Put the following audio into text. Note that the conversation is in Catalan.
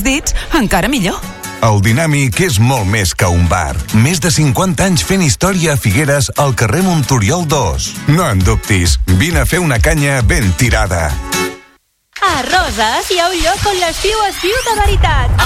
dits, encara millor. El Dinàmic és molt més que un bar. Més de 50 anys fent història a Figueres, al carrer Montoriol 2. No en dubtis, vine a fer una canya ben tirada. A Roses hi ha un lloc on l'estiu es viu de veritat.